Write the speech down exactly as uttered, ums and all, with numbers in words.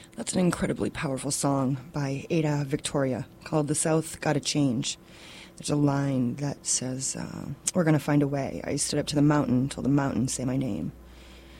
That's an incredibly powerful song by Ada Victoria called The South Gotta Change. There's a line that says, uh, we're going to find a way. I stood up to the mountain, told the mountain, say my name.